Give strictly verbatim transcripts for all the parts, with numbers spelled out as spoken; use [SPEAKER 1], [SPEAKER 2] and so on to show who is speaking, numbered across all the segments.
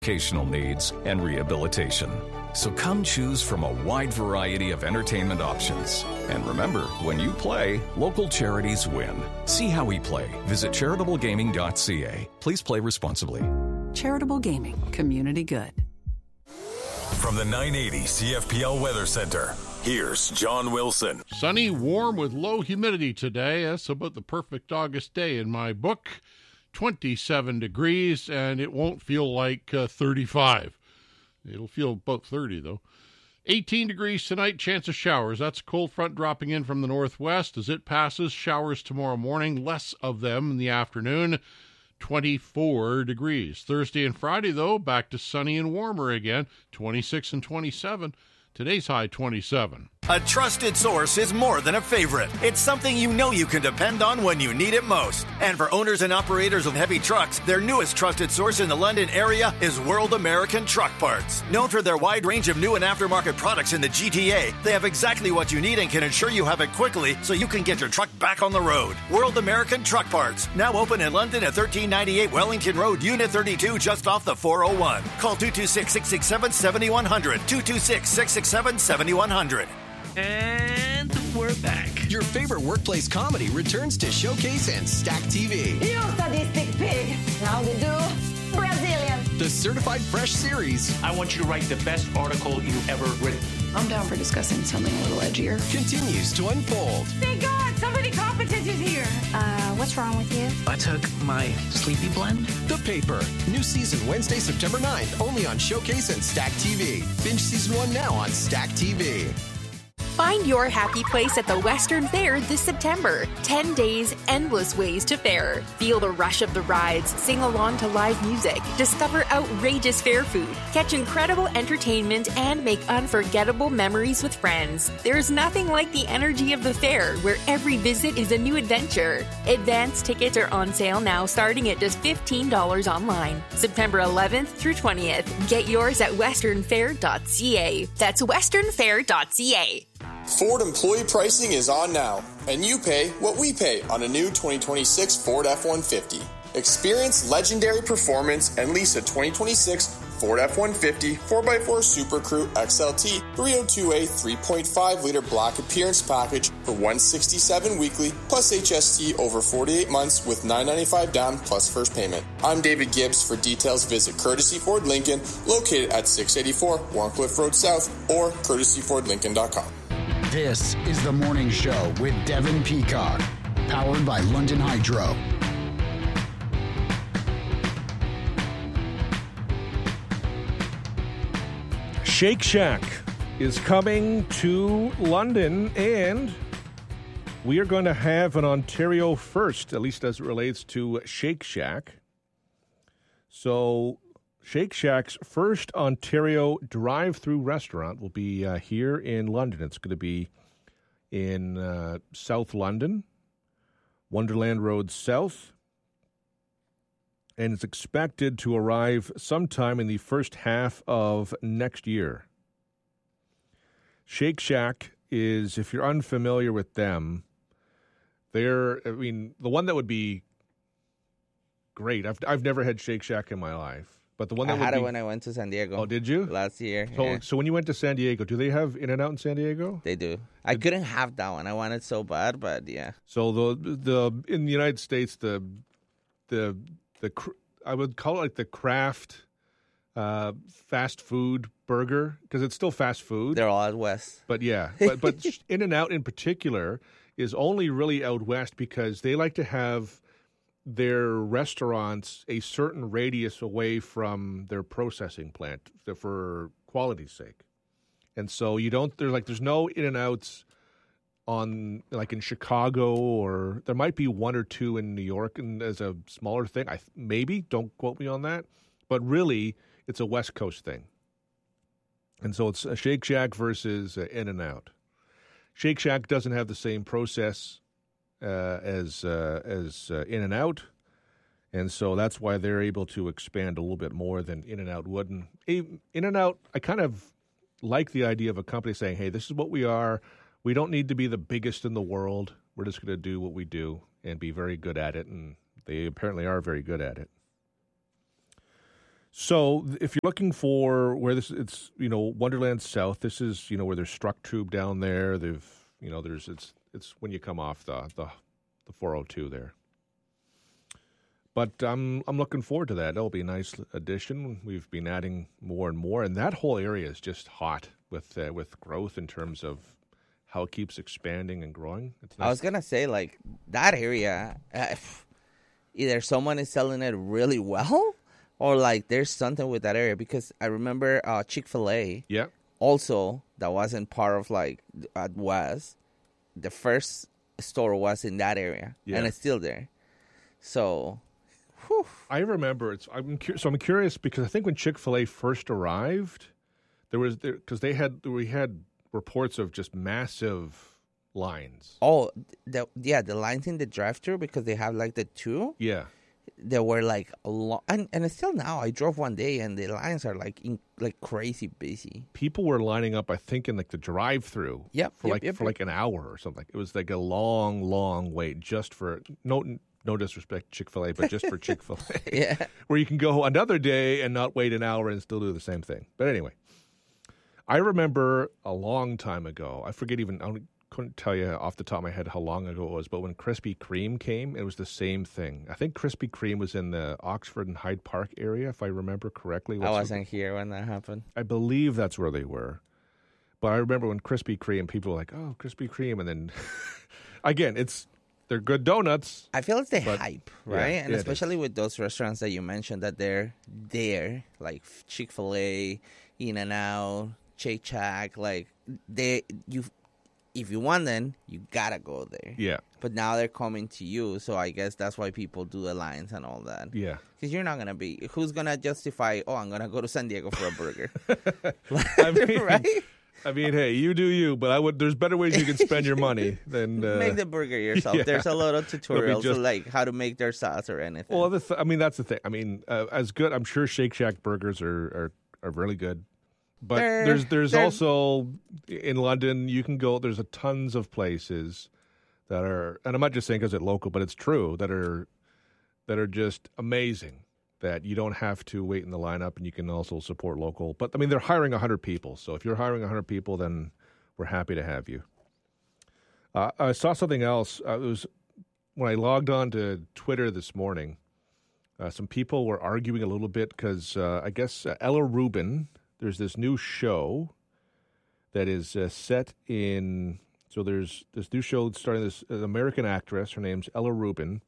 [SPEAKER 1] educational needs, and rehabilitation. So come choose from a wide variety of entertainment options. And remember, when you play, local charities win. See how we play. Visit charitable gaming dot c a. Please play responsibly.
[SPEAKER 2] Charitable Gaming. Community good.
[SPEAKER 3] From the nine eighty C F P L Weather Center, here's John Wilson.
[SPEAKER 4] Sunny, warm with low humidity today. That's about the perfect August day in my book. twenty-seven degrees, and it won't feel like uh, thirty-five. It'll feel about thirty, though. eighteen degrees tonight, chance of showers. That's a cold front dropping in from the northwest. As it passes, showers tomorrow morning, less of them in the afternoon. twenty-four degrees. Thursday and Friday, though, back to sunny and warmer again, twenty-six and twenty-seven. Today's high, twenty-seven.
[SPEAKER 5] A trusted source is more than a favorite. It's something you know you can depend on when you need it most. And for owners and operators of heavy trucks, their newest trusted source in the London area is World American Truck Parts. Known for their wide range of new and aftermarket products in the G T A, they have exactly what you need and can ensure you have it quickly so you can get your truck back on the road. World American Truck Parts, now open in London at thirteen ninety-eight Wellington Road, Unit thirty-two, just off the four oh one. Call two two six, six six seven, seven one zero zero, two two six, six six seven, seven one zero zero.
[SPEAKER 6] And we're back.
[SPEAKER 7] Your favorite workplace comedy returns to Showcase and Stack T V.
[SPEAKER 8] You sadistic pig. How they do? Brazilian.
[SPEAKER 7] The Certified Fresh series.
[SPEAKER 6] I want you to write the best article you've ever written.
[SPEAKER 9] I'm down for discussing something a little edgier.
[SPEAKER 7] Continues to unfold.
[SPEAKER 8] Thank God, somebody competent is here.
[SPEAKER 9] Uh, what's wrong with you?
[SPEAKER 6] I took my sleepy blend.
[SPEAKER 7] The Paper. New season Wednesday, September ninth, only on Showcase and Stack T V. Binge season one now on Stack T V.
[SPEAKER 10] Find your happy place at the Western Fair this September. Ten days, endless ways to fair. Feel the rush of the rides, sing along to live music, discover outrageous fair food, catch incredible entertainment, and make unforgettable memories with friends. There's nothing like the energy of the fair, where every visit is a new adventure. Advance tickets are on sale now, starting at just fifteen dollars online. September eleventh through twentieth. Get yours at western fair dot c a. That's western fair dot c a.
[SPEAKER 11] Ford employee pricing is on now, and you pay what we pay on a new twenty twenty-six Ford F one fifty. Experience legendary performance and lease a twenty twenty-six Ford F one fifty four by four Super Crew X L T three oh two A three point five liter black appearance package for one hundred sixty-seven dollars weekly plus H S T over forty-eight months with nine hundred ninety-five dollars down plus first payment. I'm David Gibbs. For details, visit Courtesy Ford Lincoln, located at six eighty-four Warncliffe Road South, or courtesy ford lincoln dot com.
[SPEAKER 12] This is The Morning Show with Devin Peacock, powered by London Hydro.
[SPEAKER 13] Shake Shack is coming to London, and we are going to have an Ontario first, at least as it relates to Shake Shack. So Shake Shack's first Ontario drive-through restaurant will be uh, here in London. It's going to be in uh, South London, Wonderland Road South, and it's expected to arrive sometime in the first half of next year. Shake Shack is, if you're unfamiliar with them, they're, I mean, the one that would be great. I've I've never had Shake Shack in my life. But the one that
[SPEAKER 14] I had
[SPEAKER 13] would
[SPEAKER 14] it
[SPEAKER 13] be,
[SPEAKER 14] when I went to San Diego.
[SPEAKER 13] Oh, did you?
[SPEAKER 14] Last year.
[SPEAKER 13] So,
[SPEAKER 14] yeah.
[SPEAKER 13] so when you went to San Diego, do they have In-N-Out in San Diego?
[SPEAKER 14] They do. I did, couldn't have that one. I wanted so bad, but yeah.
[SPEAKER 13] So the the in the United States, the the the I would call it like the craft uh, fast food burger, because it's still fast food.
[SPEAKER 14] They're all out west.
[SPEAKER 13] But yeah, but but In-N-Out in particular is only really out west because they like to have their restaurants a certain radius away from their processing plant for quality's sake. And so you don't, there's like, there's no In-N-Outs on, like in Chicago, or there might be one or two in New York and as a smaller thing. I maybe, don't quote me on that, but really it's a West Coast thing. And so it's a Shake Shack versus uh, In-N-Out. Shake Shack doesn't have the same process Uh, as uh, as uh, In-N-Out, and so that's why they're able to expand a little bit more than In-N-Out would. And In-N-Out, I kind of like the idea of a company saying, hey, this is what we are. We don't need to be the biggest in the world. We're just going to do what we do and be very good at it, and they apparently are very good at it. So if you're looking for where this, it's, you know, Wonderland South, this is, you know, where there's Struck Tube down there. They've, you know, there's, it's, it's when you come off the, the, the four oh two there. But I'm I'm looking forward to that. It'll be a nice addition. We've been adding more and more, and that whole area is just hot with uh, with growth in terms of how it keeps expanding and growing. It's nice.
[SPEAKER 14] I was gonna say, like, that area, uh, either someone is selling it really well, or like there's something with that area. Because I remember uh, Chick-fil-A,
[SPEAKER 13] yeah,
[SPEAKER 14] also that wasn't part of like at West. The first store was in that area, yeah. and it's still there. So.
[SPEAKER 13] Whew. I remember it's. I'm cu- so I'm curious because I think when Chick-fil-A first arrived, there was because they had we had reports of just massive lines.
[SPEAKER 14] Oh, the, yeah, the lines in the drive-thru because they have like the two.
[SPEAKER 13] Yeah,
[SPEAKER 14] there were like a lot, and and still now. I drove one day and the lines are like in, like crazy busy.
[SPEAKER 13] People were lining up. I think in like the drive-thru.
[SPEAKER 14] Yep,
[SPEAKER 13] for
[SPEAKER 14] yep,
[SPEAKER 13] like
[SPEAKER 14] yep,
[SPEAKER 13] for
[SPEAKER 14] yep.
[SPEAKER 13] like an hour or something. It was like a long, long wait just for no. No disrespect, Chick-fil-A, but just for Chick-fil-A.
[SPEAKER 14] Yeah.
[SPEAKER 13] Where you can go another day and not wait an hour and still do the same thing. But anyway, I remember a long time ago, I forget even, I couldn't tell you off the top of my head how long ago it was, but when Krispy Kreme came, it was the same thing. I think Krispy Kreme was in the Oxford and Hyde Park area, if I remember correctly.
[SPEAKER 14] I wasn't here when that happened.
[SPEAKER 13] I believe that's where they were. But I remember when Krispy Kreme, people were like, oh, Krispy Kreme. And then, again, it's, they're good donuts.
[SPEAKER 14] I feel it's the
[SPEAKER 13] but,
[SPEAKER 14] hype, right?
[SPEAKER 13] Yeah,
[SPEAKER 14] and
[SPEAKER 13] yeah,
[SPEAKER 14] especially with those restaurants that you mentioned that they're there, like Chick-fil-A, In-N-Out, Shake Shack, like they you if you want them, you gotta go there.
[SPEAKER 13] Yeah.
[SPEAKER 14] But now they're coming to you, so I guess that's why people do the lines and all that.
[SPEAKER 13] Yeah.
[SPEAKER 14] Because you're not gonna be who's gonna justify, oh, I'm gonna go to San Diego for a burger.
[SPEAKER 13] I mean,
[SPEAKER 14] right?
[SPEAKER 13] I mean, hey, you do you, but I would. There's better ways you can spend your money than uh,
[SPEAKER 14] make the burger yourself.
[SPEAKER 13] Yeah.
[SPEAKER 14] There's a lot of tutorials,
[SPEAKER 13] just,
[SPEAKER 14] like how to make their sauce or anything.
[SPEAKER 13] Well, the th- I mean, that's the thing. I mean, uh, as good. I'm sure Shake Shack burgers are are, are really good, but
[SPEAKER 14] they're,
[SPEAKER 13] there's there's
[SPEAKER 14] they're...
[SPEAKER 13] also in London you can go. There's a tons of places that are, and I'm not just saying because it's local, but it's true that are that are just amazing. That you don't have to wait in the lineup, and you can also support local. But I mean, they're hiring one hundred people, so if you're hiring one hundred people, then we're happy to have you. Uh, I saw something else. Uh, it was when I logged on to Twitter this morning. Uh, some people were arguing a little bit because uh, I guess uh, Ella Rubin. There's this new show that is uh, set in. So there's this new show starting. This uh, American actress. Her name's Ella Rubin.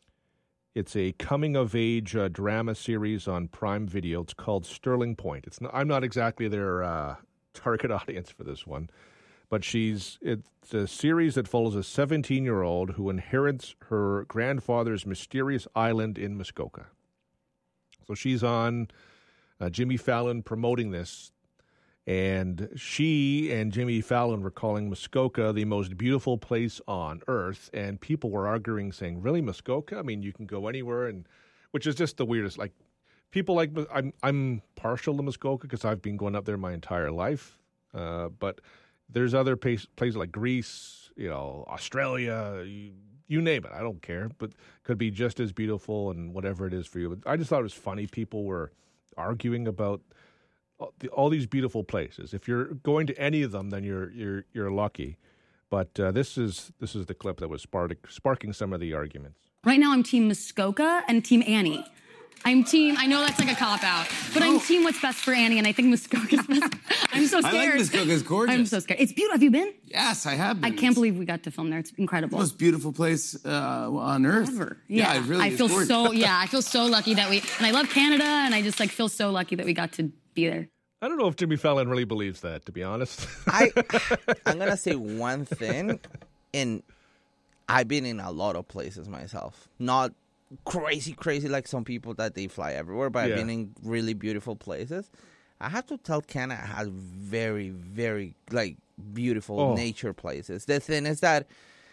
[SPEAKER 13] It's a coming-of-age uh, drama series on Prime Video. It's called Sterling Point. It's not, I'm not exactly their uh, target audience for this one, but she's it's a series that follows a seventeen-year-old who inherits her grandfather's mysterious island in Muskoka. So she's on uh, Jimmy Fallon promoting this, and she and Jimmy Fallon were calling Muskoka the most beautiful place on earth, and people were arguing, saying, really, Muskoka? I mean, you can go anywhere, and which is just the weirdest. Like, people like, I'm I'm partial to Muskoka because I've been going up there my entire life, uh, but there's other place, places like Greece, you know, Australia, you, you name it. I don't care, but could be just as beautiful and whatever it is for you. But I just thought it was funny. People were arguing about all these beautiful places. If you're going to any of them, then you're you're you're lucky. But uh, this is this is the clip that was spark, sparking some of the arguments.
[SPEAKER 15] Right now, I'm Team Muskoka and Team Annie. I'm Team. I know that's like a cop out, but oh. I'm Team What's Best for Annie, and I think Muskoka's best. I'm so scared.
[SPEAKER 16] I like Muskoka's gorgeous.
[SPEAKER 15] I'm so scared. It's beautiful. Have you been?
[SPEAKER 16] Yes, I have been.
[SPEAKER 15] I can't believe we got to film there. It's incredible.
[SPEAKER 16] The most beautiful place uh, on earth.
[SPEAKER 15] Ever.
[SPEAKER 16] Yeah,
[SPEAKER 15] yeah
[SPEAKER 16] it really
[SPEAKER 15] I
[SPEAKER 16] is
[SPEAKER 15] feel
[SPEAKER 16] gorgeous.
[SPEAKER 15] so. Yeah, I feel so lucky that we. And I love Canada, and I just like feel so lucky that we got to be there.
[SPEAKER 13] I don't know if Jimmy Fallon really believes that, to be honest.
[SPEAKER 14] I, I'm going to say one thing, and I've been in a lot of places myself. Not crazy, crazy like some people that they fly everywhere, but yeah. I've been in really beautiful places. I have to tell Canada has very, very, like, beautiful oh. nature places. The thing is that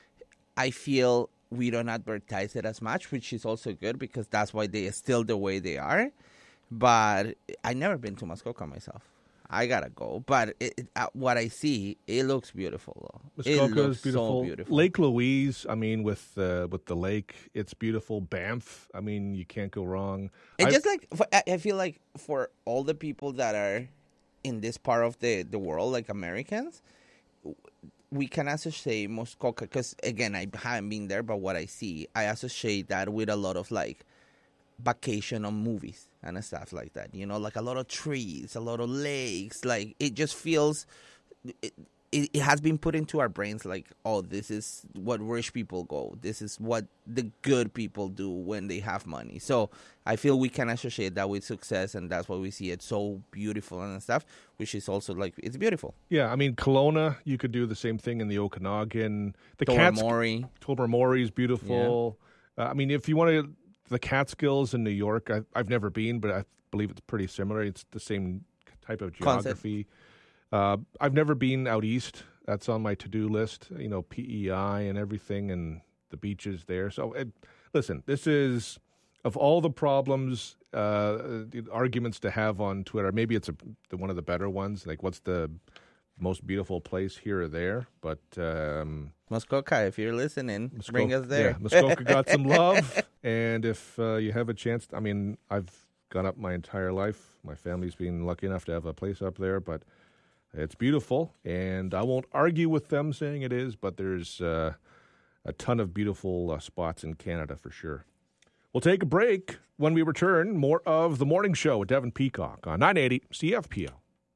[SPEAKER 14] I feel we don't advertise it as much, which is also good because that's why they are still the way they are. But I've never been to Muskoka myself. I gotta go. But it, it, uh, what I see, it looks beautiful, though.
[SPEAKER 13] Muskoka
[SPEAKER 14] it looks
[SPEAKER 13] is beautiful.
[SPEAKER 14] so beautiful.
[SPEAKER 13] Lake Louise, I mean, with uh, with the lake, it's beautiful. Banff, I mean, you can't go wrong.
[SPEAKER 14] And
[SPEAKER 13] I,
[SPEAKER 14] just like, for, I feel like for all the people that are in this part of the, the world, like Americans, we can associate Muskoka, because, again, I haven't been there, but what I see, I associate that with a lot of, like, vacation on movies and stuff like that. You know, like a lot of trees, a lot of lakes. Like, it just feels... It, it, it has been put into our brains, like, oh, this is what rich people go. This is what the good people do when they have money. So I feel we can associate that with success, and that's why we see it so beautiful and stuff, which is also, like, it's beautiful.
[SPEAKER 13] Yeah, I mean, Kelowna, you could do the same thing in the Okanagan. The
[SPEAKER 14] Tobermory.
[SPEAKER 13] Tobermory is beautiful. Yeah. Uh, I mean, if you want to... The Catskills in New York, I, I've never been, but I believe it's pretty similar. It's the same type of geography. Uh, I've never been out east. That's on my to-do list, you know, P E I and everything, and the beaches there. So, it, listen, this is, of all the problems, uh, the arguments to have on Twitter, maybe it's a, one of the better ones, like what's the most beautiful place here or there, but... Um,
[SPEAKER 14] Muskoka, if you're listening, Muskoka, bring us there.
[SPEAKER 13] Yeah, Muskoka got some love, and if uh, you have a chance, I mean, I've gone up my entire life. My family's been lucky enough to have a place up there, but it's beautiful, and I won't argue with them saying it is, but there's uh, a ton of beautiful uh, spots in Canada for sure. We'll take a break. When we return, more of The Morning Show with Devin Peacock on nine eighty C F P L.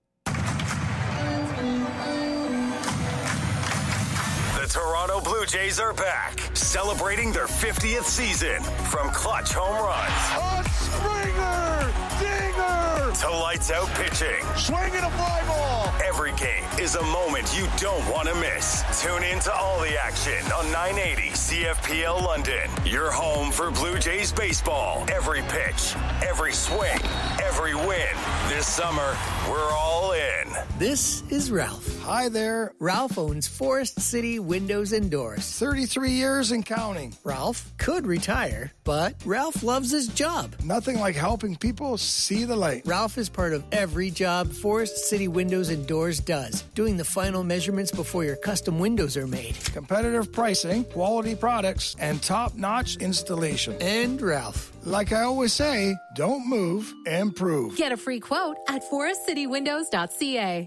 [SPEAKER 3] The Toronto Blue Jays are back, celebrating their fiftieth season. From clutch home runs,
[SPEAKER 17] a Springer, dinger,
[SPEAKER 3] to lights out pitching,
[SPEAKER 17] swinging a fly ball.
[SPEAKER 3] Every game is a moment you don't want to miss. Tune in to all the action on nine eighty C F P L London. Your home for Blue Jays baseball. Every pitch, every swing, every win. This summer, we're all in.
[SPEAKER 18] This is Ralph.
[SPEAKER 17] Hi there.
[SPEAKER 18] Ralph owns Forest City Windows and Doors.
[SPEAKER 17] thirty-three years and counting.
[SPEAKER 18] Ralph could retire, but Ralph loves his job.
[SPEAKER 17] Nothing like helping people see the light.
[SPEAKER 18] Ralph is part of every job Forest City Windows and Doors does, doing the final measurements before your custom windows are made.
[SPEAKER 17] Competitive pricing, quality products, and top-notch installation.
[SPEAKER 18] And Ralph.
[SPEAKER 17] Like I always say, don't move, improve.
[SPEAKER 19] Get a free quote at forest city windows dot c a.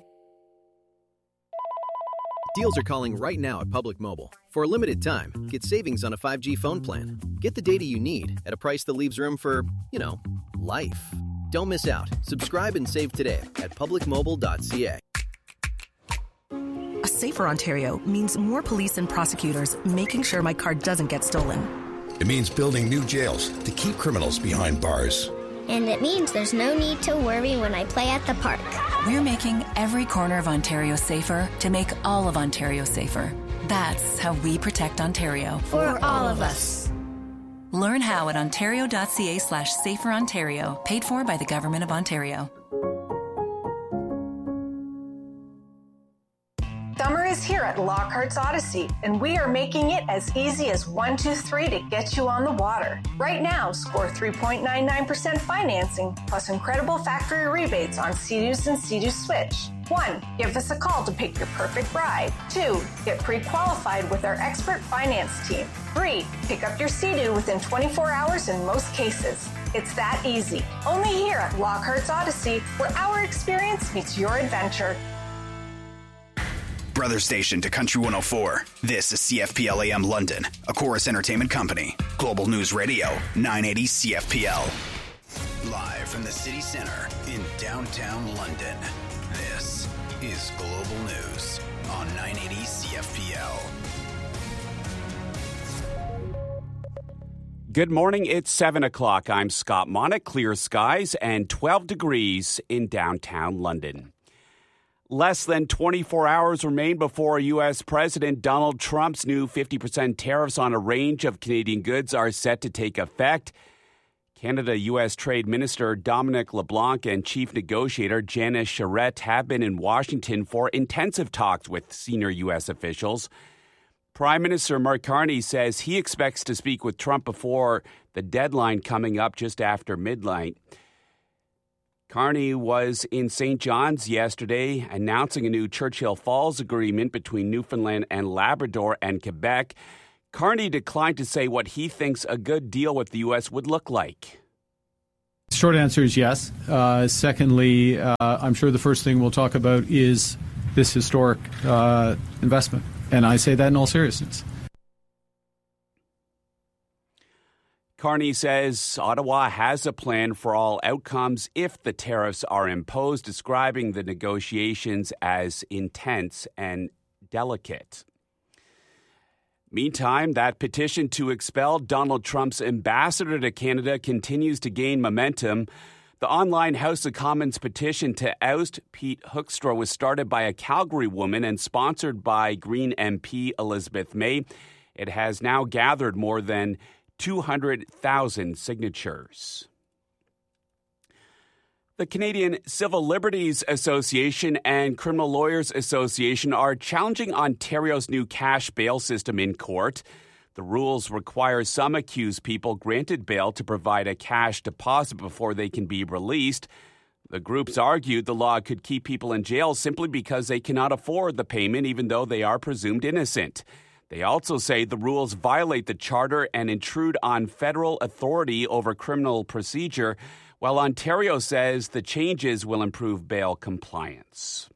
[SPEAKER 20] Deals are calling right now at Public Mobile. For a limited time, get savings on a five G phone plan. Get the data you need at a price that leaves room for, you know, life. Don't miss out. Subscribe and save today at public mobile dot c a.
[SPEAKER 21] A safer Ontario means more police and prosecutors making sure my car doesn't get stolen.
[SPEAKER 22] It means building new jails to keep criminals behind bars.
[SPEAKER 23] And it means there's no need to worry when I play at the park.
[SPEAKER 2] We're making every corner of Ontario safer to make all of Ontario safer. That's how we protect Ontario.
[SPEAKER 23] For, For all, all of us.
[SPEAKER 2] Learn how at ontario.ca slash safer Ontario. Paid for by the Government of Ontario.
[SPEAKER 24] Summer is here at Lockhart's Odyssey, and we are making it as easy as one, two, three to get you on the water. Right now, score three point nine nine percent financing, plus incredible factory rebates on Sea-Doos and Sea-Doo Switch. One, give us a call to pick your perfect ride. Two, get pre-qualified with our expert finance team. Three, pick up your Sea-Doo within twenty-four hours in most cases. It's that easy. Only here at Lockhart's Odyssey, where our experience meets your adventure.
[SPEAKER 25] Brother station to Country one oh four. This is C F P L A M London, a Chorus Entertainment Company. Global News Radio, nine eighty C F P L. Live from the city center in downtown London. This is Global News on nine eighty C F P L.
[SPEAKER 26] Good morning. It's seven o'clock. I'm Scott Monick. Clear skies and twelve degrees in downtown London. Less than twenty-four hours remain before U S. President Donald Trump's new fifty percent tariffs on a range of Canadian goods are set to take effect. Canada-U S. Trade Minister Dominic LeBlanc and Chief Negotiator Janice Charette have been in Washington for intensive talks with senior U S officials. Prime Minister Mark Carney says he expects to speak with Trump before the deadline coming up just after midnight. Carney was in Saint John's yesterday announcing a new Churchill Falls agreement between Newfoundland and Labrador and Quebec. Carney declined to say what he thinks a good deal with the U S would look like.
[SPEAKER 1] Short answer is yes. Uh, secondly, uh, I'm sure the first thing we'll talk about is this historic uh, investment. And I say that in all seriousness.
[SPEAKER 26] Carney says Ottawa has a plan for all outcomes if the tariffs are imposed, describing the negotiations as intense and delicate. Meantime, that petition to expel Donald Trump's ambassador to Canada continues to gain momentum. The online House of Commons petition to oust Pete Hoekstra was started by a Calgary woman and sponsored by Green M P Elizabeth May. It has now gathered more than two hundred thousand signatures. The Canadian Civil Liberties Association and Criminal Lawyers Association are challenging Ontario's new cash bail system in court. The rules require some accused people granted bail to provide a cash deposit before they can be released. The groups argued the law could keep people in jail simply because they cannot afford the payment, even though they are presumed innocent. They also say the rules violate the Charter and intrude on federal authority over criminal procedure, while Ontario says the changes will improve bail compliance.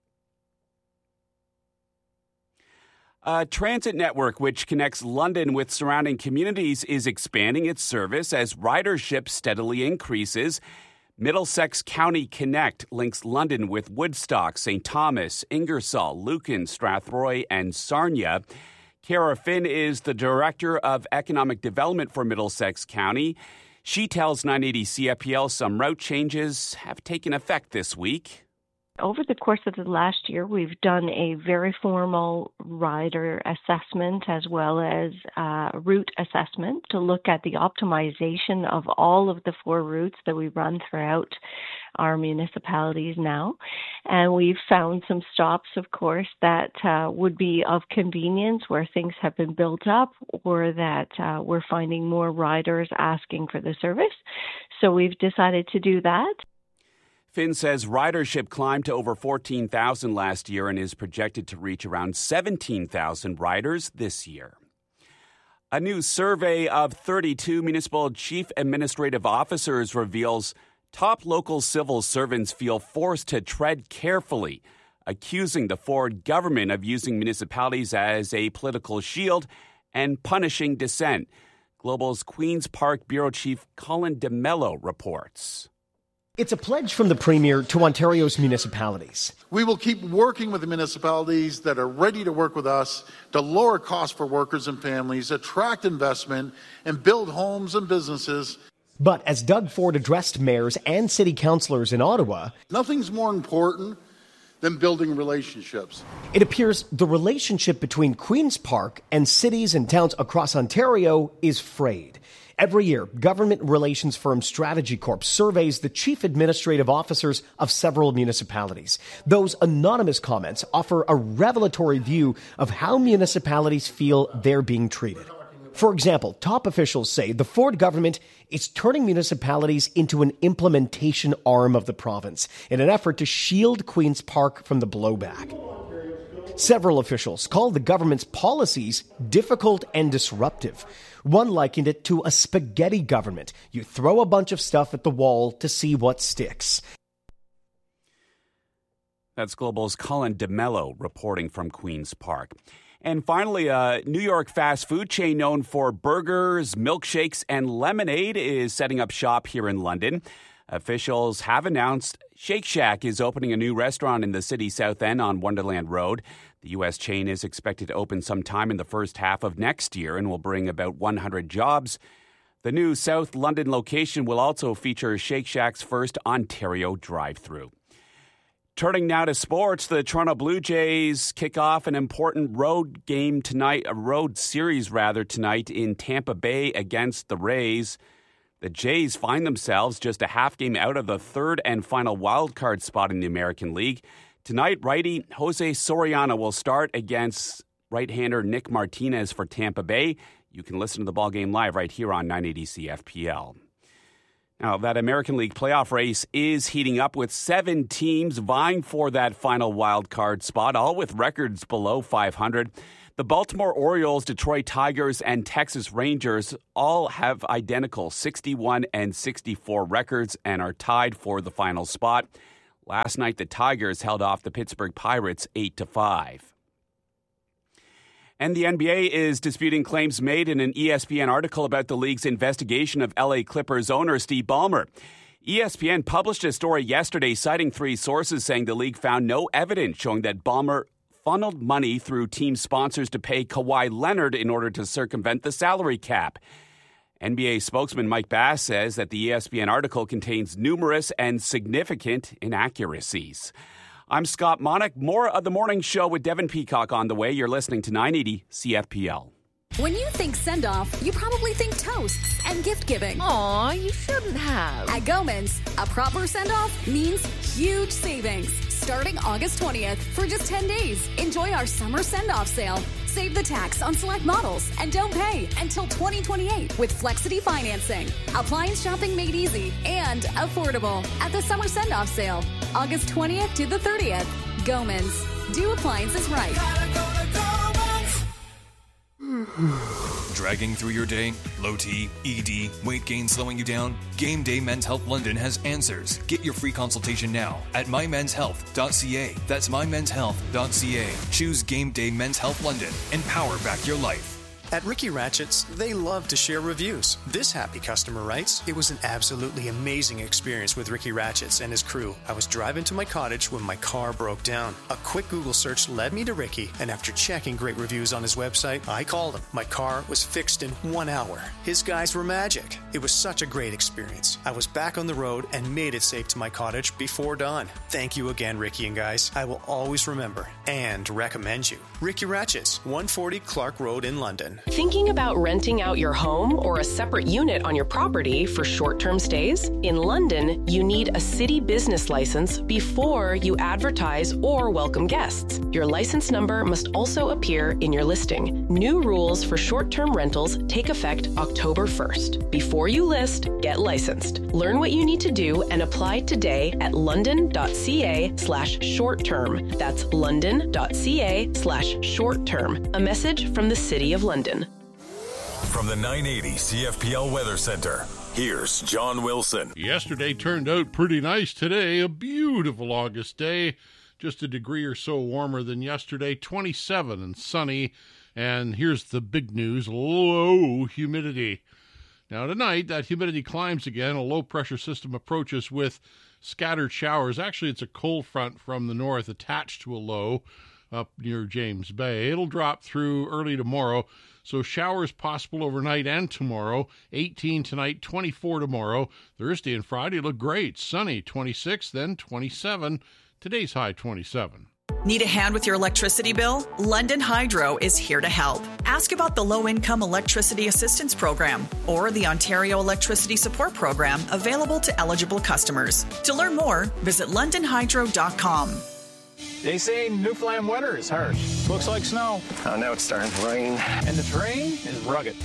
[SPEAKER 26] A transit network which connects London with surrounding communities is expanding its service as ridership steadily increases. Middlesex County Connect links London with Woodstock, Saint Thomas, Ingersoll, Lucan, Strathroy, and Sarnia. Kara Finn is the Director of Economic Development for Middlesex County. She tells nine eighty C F P L some route changes have taken effect this week.
[SPEAKER 4] Over the course of the last year, we've done a very formal rider assessment as well as uh, route assessment to look at the optimization of all of the four routes that we run throughout our municipalities now. And we've found some stops, of course, that uh, would be of convenience where things have been built up or that uh, we're finding more riders asking for the service. So we've decided to do that.
[SPEAKER 26] Finn says ridership climbed to over fourteen thousand last year and is projected to reach around seventeen thousand riders this year. A new survey of thirty-two municipal chief administrative officers reveals top local civil servants feel forced to tread carefully, accusing the Ford government of using municipalities as a political shield and punishing dissent. Global's Queen's Park Bureau Chief Colin DeMello reports.
[SPEAKER 5] It's a pledge from the Premier to Ontario's municipalities.
[SPEAKER 6] We will keep working with the municipalities that are ready to work with us to lower costs for workers and families, attract investment, and build homes and businesses.
[SPEAKER 5] But as Doug Ford addressed mayors and city councillors in Ottawa,
[SPEAKER 6] nothing's more important than building relationships.
[SPEAKER 5] It appears the relationship between Queen's Park and cities and towns across Ontario is frayed. Every year, government relations firm Strategy Corp surveys the chief administrative officers of several municipalities. Those anonymous comments offer a revelatory view of how municipalities feel they're being treated. For example, top officials say the Ford government is turning municipalities into an implementation arm of the province in an effort to shield Queen's Park from the blowback. Several officials called the government's policies difficult and disruptive. One likened it to a spaghetti government. You throw a bunch of stuff at the wall to see what sticks.
[SPEAKER 26] That's Global's Colin DeMello reporting from Queen's Park. And finally, a New York fast food chain known for burgers, milkshakes, and lemonade is setting up shop here in London. Officials have announced Shake Shack is opening a new restaurant in the city's South End on Wonderland Road. The U S chain is expected to open sometime in the first half of next year and will bring about one hundred jobs. The new South London location will also feature Shake Shack's first Ontario drive-thru. Turning now to sports, the Toronto Blue Jays kick off an important road game tonight, a road series rather, tonight in Tampa Bay against the Rays. The Jays find themselves just a half game out of the third and final wildcard spot in the American League. Tonight, righty Jose Soriano will start against right-hander Nick Martinez for Tampa Bay. You can listen to the ballgame live right here on nine eighty C F P L. Now, that American League playoff race is heating up with seven teams vying for that final wild card spot, all with records below five hundred. The Baltimore Orioles, Detroit Tigers, and Texas Rangers all have identical sixty-one and sixty-four records and are tied for the final spot. Last night, the Tigers held off the Pittsburgh Pirates eight to five. And the N B A is disputing claims made in an E S P N article about the league's investigation of L A Clippers owner Steve Ballmer. E S P N published a story yesterday citing three sources saying the league found no evidence showing that Ballmer funneled money through team sponsors to pay Kawhi Leonard in order to circumvent the salary cap. N B A spokesman Mike Bass says that the E S P N article contains numerous and significant inaccuracies. I'm Scott Monick. More of the morning show with Devin Peacock on the way. You're listening to nine eighty C F P L.
[SPEAKER 19] When you think send-off, you probably think toasts and gift-giving. Aw, you shouldn't have. At Gomans, a proper send-off means huge savings. Starting August twentieth, for just ten days, enjoy our summer send-off sale. Save the tax on select models and don't pay until twenty twenty-eight with Flexity financing. Appliance shopping made easy and affordable at the summer send-off sale. August twentieth to the thirtieth. Gomans. Do appliances right.
[SPEAKER 7] Dragging through your day? Low T, E D, weight gain slowing you down? Game Day Men's Health London has answers. Get your free consultation now at my mens health dot c a. That's my mens health dot c a. Choose Game Day Men's Health London and power back your life.
[SPEAKER 8] At Ricky Ratchet's, they love to share reviews. This happy customer writes, "It was an absolutely amazing experience with Ricky Ratchet's and his crew. I was driving to my cottage when my car broke down. A quick Google search led me to Ricky, and after checking great reviews on his website, I called him. My car was fixed in one hour. His guys were magic. It was such a great experience. I was back on the road and made it safe to my cottage before dawn. Thank you again, Ricky and guys. I will always remember and recommend you. Ricky Ratchet's, one forty Clark Road in London."
[SPEAKER 9] Thinking about renting out your home or a separate unit on your property for short-term stays? In London, you need a city business license before you advertise or welcome guests. Your license number must also appear in your listing. New rules for short-term rentals take effect October first. Before you list, get licensed. Learn what you need to do and apply today at london.ca slash short-term. That's london.ca slash short-term. A message from the City of London.
[SPEAKER 3] From the nine eighty C F P L Weather Center, here's John Wilson.
[SPEAKER 10] Yesterday turned out pretty nice today. A beautiful August day. Just a degree or so warmer than yesterday. twenty-seven and sunny. And here's the big news. Low humidity. Now tonight, that humidity climbs again. A low-pressure system approaches with scattered showers. Actually, it's a cold front from the north attached to a low up near James Bay. It'll drop through early tomorrow. So showers possible overnight and tomorrow. eighteen tonight, twenty-four tomorrow. Thursday and Friday look great. Sunny, twenty-six, then twenty-seven. Today's high, twenty-seven.
[SPEAKER 11] Need a hand with your electricity bill? London Hydro is here to help. Ask about the Low-Income Electricity Assistance Program or the Ontario Electricity Support Program available to eligible customers. To learn more, visit london hydro dot com.
[SPEAKER 12] They say Newfoundland winter is harsh. Looks like snow.
[SPEAKER 27] Oh, now it's starting to rain.
[SPEAKER 12] And the terrain is rugged.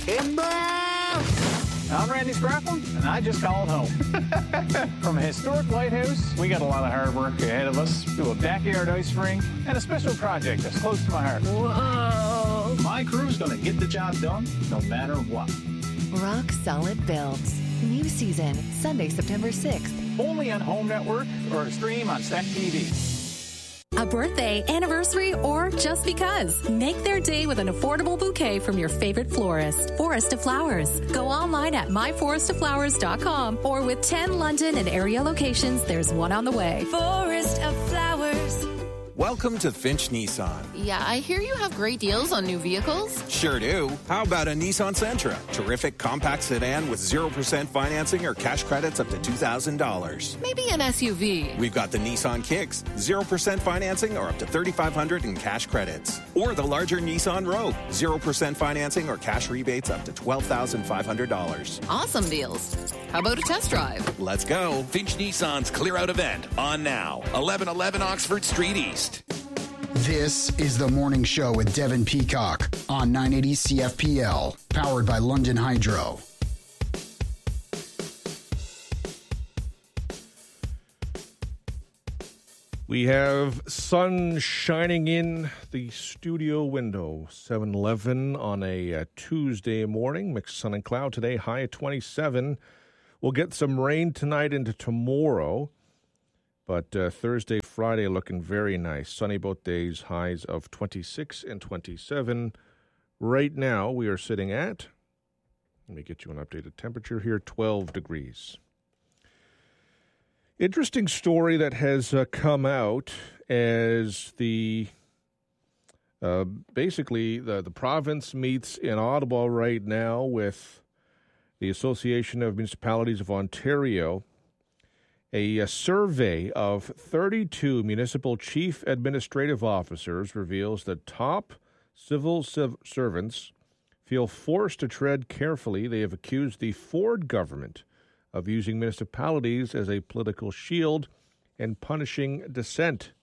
[SPEAKER 12] I'm Randy Scrappin, and I just called home. From a historic lighthouse, we got a lot of hard work ahead of us, to a backyard ice rink, and a special project that's close to my heart. Whoa! My crew's gonna get the job done, no matter what.
[SPEAKER 19] Rock Solid Builds. New season, Sunday, September sixth.
[SPEAKER 12] Only on Home Network or stream on Stack T V.
[SPEAKER 19] A birthday, anniversary, or just because. Make their day with an affordable bouquet from your favorite florist, Forest of Flowers. Go online at my forest of flowers dot com or with ten London and area locations, there's one on the way.
[SPEAKER 28] Forest of Flowers.
[SPEAKER 29] Welcome to Finch Nissan.
[SPEAKER 28] Yeah, I hear you have great deals on new vehicles.
[SPEAKER 29] Sure do. How about a Nissan Sentra? Terrific compact sedan with zero percent financing or cash credits up to two thousand dollars.
[SPEAKER 28] Maybe an S U V.
[SPEAKER 29] We've got the Nissan Kicks, zero percent financing or up to thirty-five hundred dollars in cash credits. Or the larger Nissan Rogue, zero percent financing or cash rebates up to twelve thousand five hundred dollars.
[SPEAKER 28] Awesome deals. How about a test drive?
[SPEAKER 29] Let's go.
[SPEAKER 30] Finch Nissan's Clear Out event on now. eleven eleven Oxford Street East.
[SPEAKER 31] This is the morning show with Devin Peacock on nine eighty C F P L, powered by London Hydro.
[SPEAKER 13] We have sun shining in the studio window. seven eleven on a uh, Tuesday morning. Mixed sun and cloud today. High at twenty-seven. We'll get some rain tonight into tomorrow. But uh, Thursday, Friday looking very nice. Sunny both days. Highs of twenty-six and twenty-seven. Right now we are sitting at, let me get you an updated temperature here, twelve degrees. Interesting story that has uh, come out as the uh, basically the, the province meets in Ottawa right now with the Association of Municipalities of Ontario. A, a survey of thirty-two municipal chief administrative officers reveals that top civil civ- servants feel forced to tread carefully. They have accused the Ford government of using municipalities as a political shield and punishing dissent.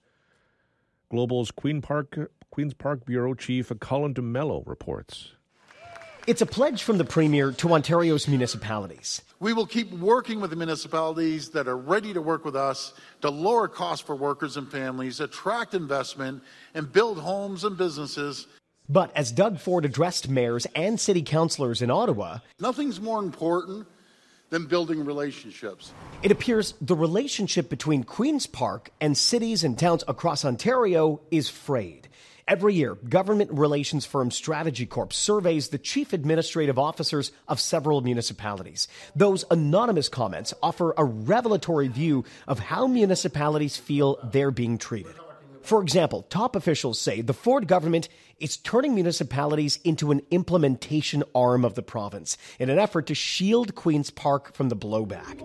[SPEAKER 13] Global's Queen Park, Queen's Park Bureau Chief Colin DeMello reports.
[SPEAKER 5] It's a pledge from the Premier to Ontario's municipalities.
[SPEAKER 6] We will keep working with the municipalities that are ready to work with us to lower costs for workers and families, attract investment, and build homes and businesses.
[SPEAKER 5] But as Doug Ford addressed mayors and city councillors in Ottawa,
[SPEAKER 6] nothing's more important than building relationships.
[SPEAKER 5] It appears the relationship between Queen's Park and cities and towns across Ontario is frayed. Every year, government relations firm Strategy Corp surveys the chief administrative officers of several municipalities. Those anonymous comments offer a revelatory view of how municipalities feel they're being treated. For example, top officials say the Ford government is turning municipalities into an implementation arm of the province in an effort to shield Queen's Park from the blowback.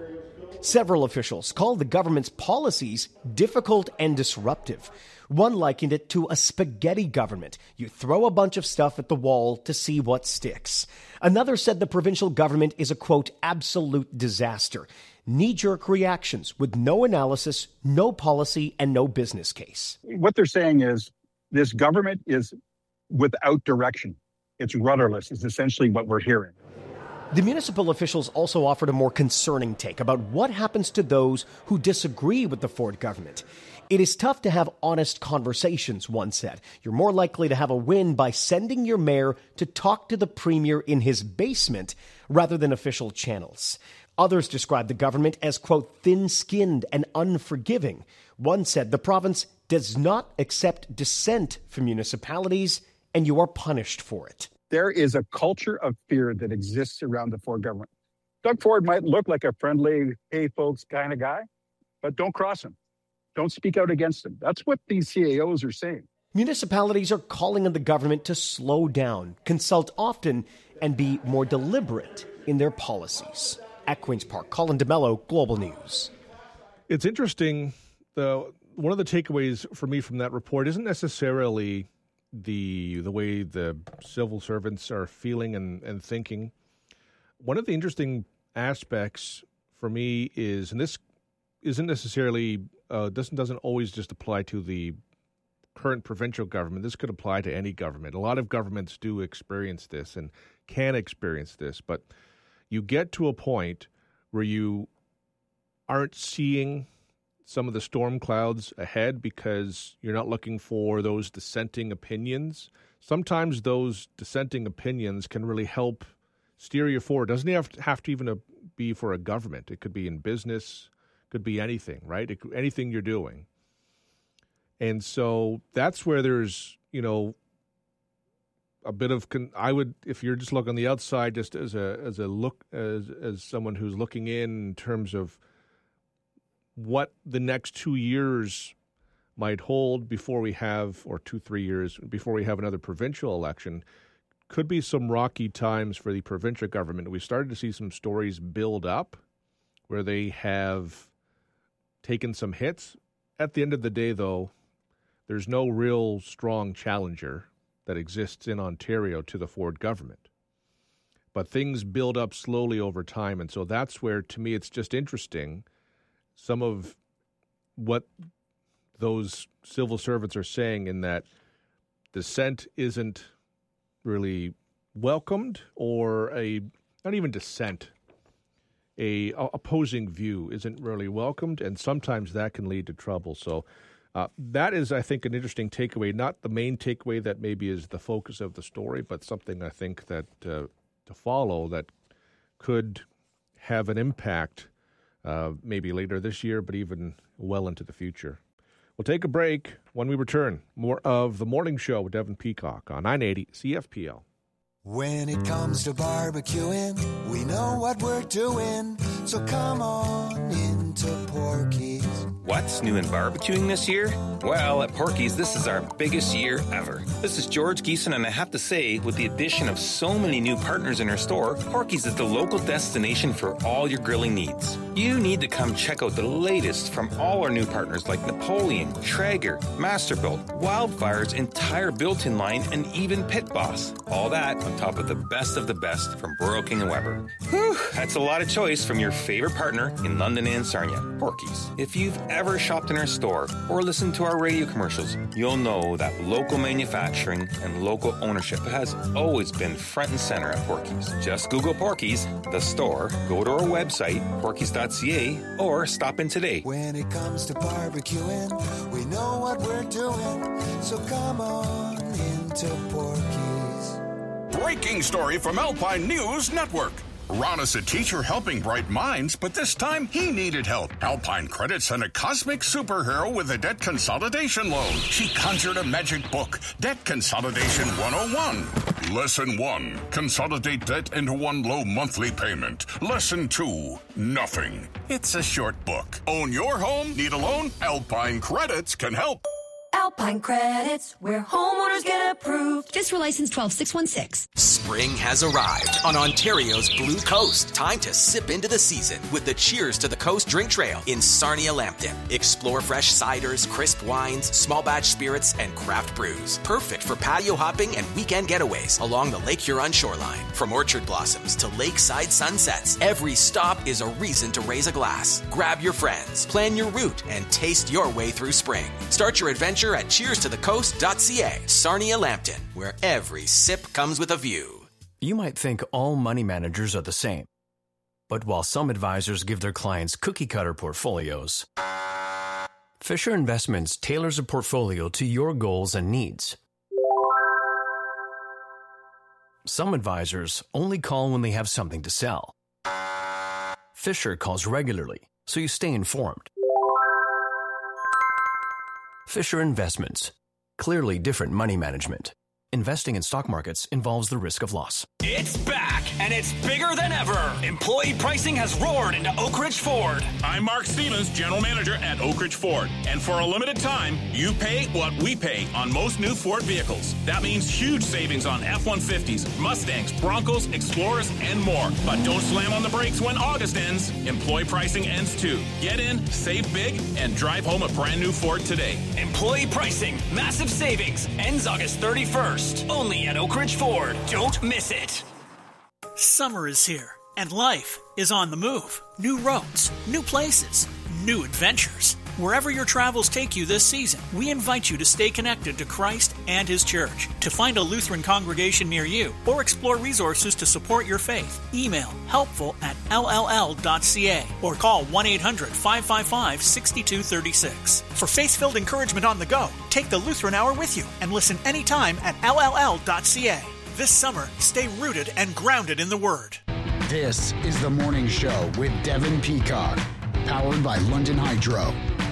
[SPEAKER 5] Several officials called the government's policies difficult and disruptive. One likened it to a spaghetti government. You throw a bunch of stuff at the wall to see what sticks. Another said the provincial government is a, quote, absolute disaster. Knee-jerk reactions with no analysis, no policy, and no business case.
[SPEAKER 14] What they're saying is this government is without direction. It's rudderless, is essentially what we're hearing.
[SPEAKER 5] The municipal officials also offered a more concerning take about what happens to those who disagree with the Ford government. It is tough to have honest conversations, one said. You're more likely to have a win by sending your mayor to talk to the premier in his basement rather than official channels. Others described the government as, quote, thin-skinned and unforgiving. One said the province does not accept dissent from municipalities, and you are punished for it.
[SPEAKER 14] There is a culture of fear that exists around the Ford government. Doug Ford might look like a friendly, hey, folks kind of guy, but don't cross him. Don't speak out against him. That's what these C A Os are saying.
[SPEAKER 5] Municipalities are calling on the government to slow down, consult often, and be more deliberate in their policies. At Queen's Park, Colin DeMello, Global News.
[SPEAKER 13] It's interesting, though, one of the takeaways for me from that report isn't necessarily the the way the civil servants are feeling and, and thinking. One of the interesting aspects for me is, and this isn't necessarily, uh, doesn't, doesn't always just apply to the current provincial government. This could apply to any government. A lot of governments do experience this and can experience this, but you get to a point where you aren't seeing some of the storm clouds ahead because you're not looking for those dissenting opinions. Sometimes those dissenting opinions can really help steer you forward. It doesn't have to, have to even be for a government. It could be in business, could be anything, right? It, anything you're doing. And so that's where there's, you know, a bit of, con- I would, if you're just looking on the outside, just as a as a look, as as someone who's looking in, in terms of what the next two years might hold before we have, or two, three years before we have another provincial election, could be some rocky times for the provincial government. We started to see some stories build up where they have taken some hits. At the end of the day, though, there's no real strong challenger that exists in Ontario to the Ford government. But things build up slowly over time, and so that's where, to me, it's just interesting, some of what those civil servants are saying in that dissent isn't really welcomed, or a, not even dissent. a, a opposing view isn't really welcomed, and sometimes that can lead to trouble. So uh, that is, I think, an interesting takeaway. Not the main takeaway that maybe is the focus of the story, but something I think that uh, to follow that could have an impact uh, maybe later this year, but even well into the future. We'll take a break. When we return, more of The Morning Show with Devin Peacock on nine eighty C F P L.
[SPEAKER 2] When it comes to barbecuing, we know what we're doing. So come on into Porky's.
[SPEAKER 15] What's new in barbecuing this year? Well, at Porky's, this is our biggest year ever. This is George Geeson, and I have to say, with the addition of so many new partners in our store, Porky's is the local destination for all your grilling needs. You need to come check out the latest from all our new partners like Napoleon, Traeger, Masterbuilt, Wildfire's entire built-in line, and even Pit Boss. All that on top of the best of the best from Burrow King and Weber. Whew, that's a lot of choice from your favorite partner in London and Sarnia, Porky's. If you've ever shopped in our store or listened to our radio commercials, you'll know that local manufacturing and local ownership has always been front and center at Porky's. Just Google Porky's, the store, go to our website, porkys dot c a, or stop in today.
[SPEAKER 2] When it comes to barbecuing, we know what we're doing. So come on into Porky's.
[SPEAKER 16] Breaking story from Alpine News Network. Ron is a teacher helping bright minds, but this time he needed help. Alpine Credit sent a cosmic superhero with a debt consolidation loan. She conjured a magic book, Debt Consolidation one oh one. Lesson one, consolidate debt into one low monthly payment. Lesson two, nothing. It's a short book. Own your home? Need a loan? Alpine Credits can help.
[SPEAKER 17] Alpine Credits, where homeowners get approved. Fiscal license twelve six one six.
[SPEAKER 18] Spring has arrived on Ontario's Blue Coast. Time to sip into the season with the Cheers to the Coast drink trail in Sarnia Lambton. Explore fresh ciders, crisp wines, small batch spirits, and craft brews. Perfect for patio hopping and weekend getaways along the Lake Huron shoreline. From orchard blossoms to lakeside sunsets, every stop is a reason to raise a glass. Grab your friends, plan your route, and taste your way through spring. Start your adventure at cheers to the coast dot c a. Sarnia Lambton, where every sip comes with a view.
[SPEAKER 20] You might think all money managers are the same. But while some advisors give their clients cookie-cutter portfolios, Fisher Investments tailors a portfolio to your goals and needs. Some advisors only call when they have something to sell. Fisher calls regularly, so you stay informed. Fisher Investments. Clearly different money management. Investing in stock markets involves the risk of loss.
[SPEAKER 21] It's back, and it's bigger than ever. Employee pricing has roared into Oak Ridge Ford.
[SPEAKER 22] I'm Mark Stevens, General Manager at Oak Ridge Ford. And for a limited time, you pay what we pay on most new Ford vehicles. That means huge savings on F one fifties, Mustangs, Broncos, Explorers, and more. But don't slam on the brakes when August ends. Employee pricing ends too. Get in, save big, and drive home a brand new Ford today.
[SPEAKER 21] Employee pricing, massive savings, ends August thirty-first. Only at Oak Ridge Ford. Don't miss it.
[SPEAKER 23] Summer is here, and life is on the move. New roads, new places, new adventures. Wherever your travels take you this season, we invite you to stay connected to Christ and His Church. To find a Lutheran congregation near you or explore resources to support your faith, email helpful at l l l dot c a or call one eight hundred five five five six two three six. For faith-filled encouragement on the go, take the Lutheran Hour with you and listen anytime at l l l dot c a. This summer, stay rooted and grounded in the Word.
[SPEAKER 31] This is The Morning Show with Devin Peacock, powered by London Hydro.